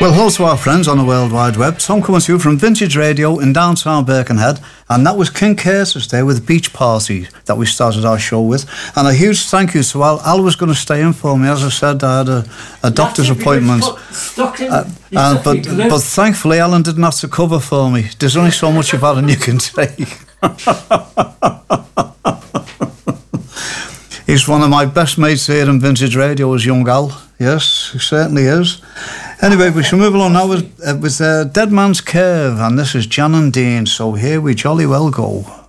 Well, hello to our friends on the World Wide Web. Tom coming to you from Vintage Radio in downtown Birkenhead. And that was King Curtis there with Beach Party that we started our show with. And a huge thank you to Al. Al was going to stay in for me. As I said, I had a doctor's appointment. But thankfully, Alan didn't have to cover for me. There's only so much of Alan you can take. He's one of my best mates here in Vintage Radio, is young Al. Yes, he certainly is. Anyway, we shall move along now with Dead Man's Curve, and this is Jan and Dean, so here we jolly well go.